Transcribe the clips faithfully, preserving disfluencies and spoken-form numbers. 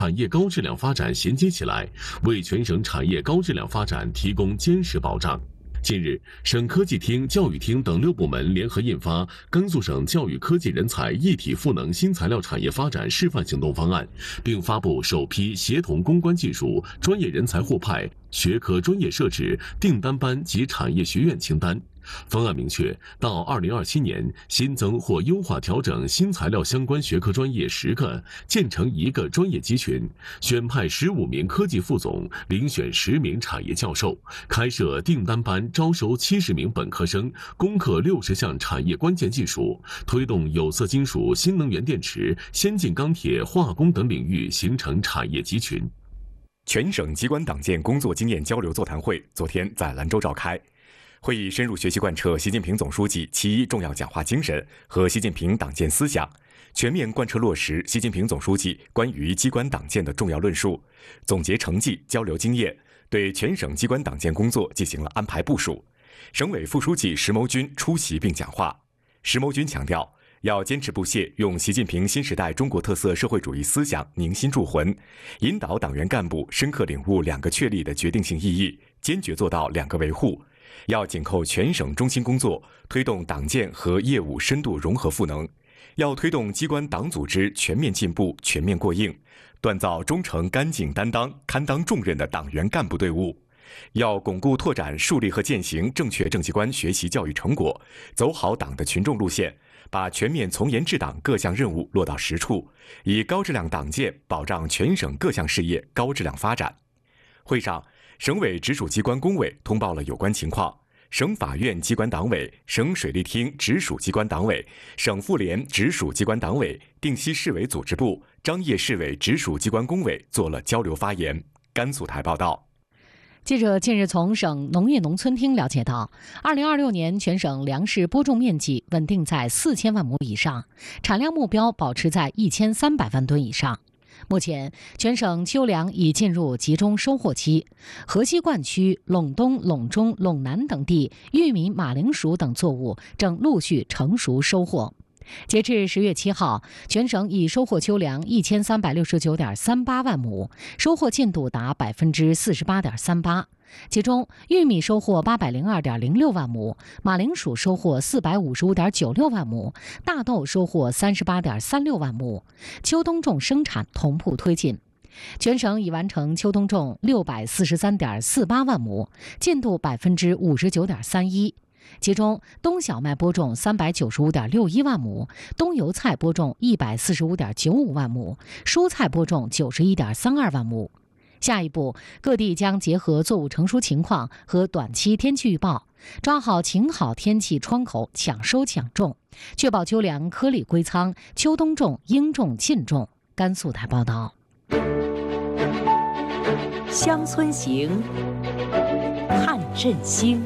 产业高质量发展衔接起来，为全省产业高质量发展提供坚实保障。近日，省科技厅、教育厅等六部门联合印发《甘肃省教育科技人才一体赋能新材料产业发展示范行动方案》，并发布首批协同攻关技术、专业人才互派、学科专业设置、订单班及产业学院清单。方案明确，到二零二七年新增或优化调整新材料相关学科专业十个，建成一个专业集群，选派十五名科技副总，遴选十名产业教授，开设订单班，招收七十名本科生，攻克六十项产业关键技术，推动有色金属、新能源电池、先进钢铁、化工等领域形成产业集群。 全省机关党建工作经验交流座谈会昨天在兰州召开。会议深入学习贯彻习近平总书记七一重要讲话精神和习近平党建思想，全面贯彻落实习近平总书记关于机关党建的重要论述，总结成绩，交流经验，对全省机关党建工作进行了安排部署。省委副书记石谋军出席并讲话。石谋军强调，要坚持不懈用习近平新时代中国特色社会主义思想凝心铸魂，引导党员干部深刻领悟两个确立的决定性意义，坚决做到两个维护。要紧扣全省中心工作，推动党建和业务深度融合赋能；要推动机关党组织全面进步、全面过硬，锻造忠诚、干净、担当、堪当重任的党员干部队伍；要巩固拓展树立和践行正确政绩观学习教育成果，走好党的群众路线，把全面从严治党各项任务落到实处，以高质量党建保障全省各项事业高质量发展。会上，省委直属机关工委通报了有关情况，省法院机关党委、省水利厅直属机关党委、省妇联直属机关党委、定西市委组织部、张掖市委直属机关工委做了交流发言。甘肃台报道。 记者近日从省农业农村厅了解到，二零二六年全省粮食播种面积稳定在四千万亩以上，产量目标保持在一千三百万吨以上。目前，全省秋粮已进入集中收获期，河西灌区、陇东、陇中、陇南等地玉米、马铃薯等作物正陆续成熟收获。截至十月七号，全省已收获秋粮一千三百六十九点三八万亩，收获进度达百分之四十八点三八。其中，玉米收获八百零二点零六万亩，马铃薯收获四百五十五点九六万亩，大豆收获三十八点三六万亩。秋冬种生产同步推进，全省已完成秋冬种六百四十三点四八万亩，进度百分之五十九点三一。其中，冬小麦播种三百九十五点六一万亩，冬油菜播种一百四十五点九五万亩，蔬菜播种九十一点三二万亩。下一步，各地将结合作物成熟情况和短期天气预报，抓好晴好天气窗口，抢收抢种，确保秋粮颗粒归仓，秋冬种应种尽种。甘肃台报道。 乡村行，看振兴。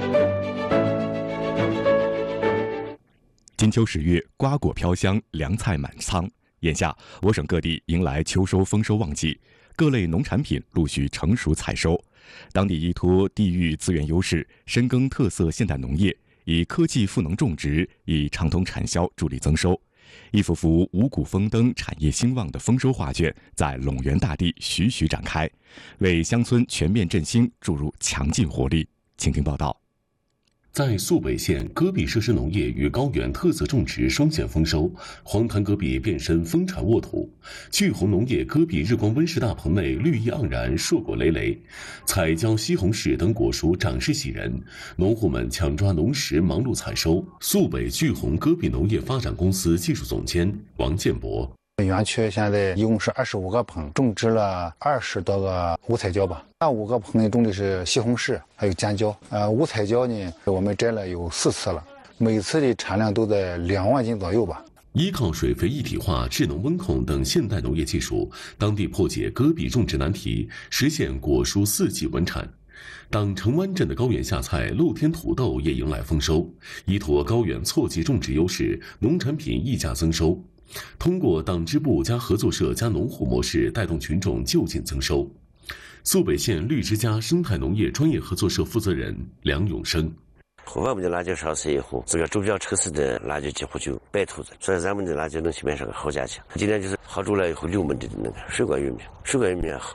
金秋十月，瓜果飘香，粮菜满仓。眼下，我省各地迎来秋收丰收旺季，各类农产品陆续成熟采收。当地依托地域资源优势，深耕特色现代农业，以科技赋能种植，以畅通产销助力增收。一幅幅五谷丰登、产业兴旺的丰收画卷在陇源大地徐徐展开，为乡村全面振兴注入强劲活力。请听报道。 在肃北县，戈壁设施农业与高原特色种植双线丰收，黄檀戈壁变身丰产沃土。巨红农业戈壁日光温室大棚内绿意盎然，硕果累累，彩椒、西红柿等果蔬长势喜人，农户们抢抓农时忙碌采收。肃北巨红戈壁农业发展公司技术总监王建博。 园区现在一共是二十五个棚，种植了二十多个无彩椒吧。那五个棚里种的是西红柿，还有尖椒。呃，无彩椒呢，我们摘了有四次了，每次的产量都在两万斤左右吧。 依靠水肥一体化、智能温控等现代农业技术，当地破解戈壁种植难题，实现果蔬四季稳产。党城湾镇的高原夏菜露天土豆也迎来丰收，依托高原错季种植优势，农产品溢价增收。通过党支部加合作社加农户模式，带动群众就近增收。肃北县绿之家生态农业专业合作社负责人梁永生： 我们的辣椒烧死以后，这个周边城市的辣椒几乎就白兔子，所以咱们的辣椒能起面上个好价钱。今天就是好出来以后，六门的那个水果玉米，水果玉米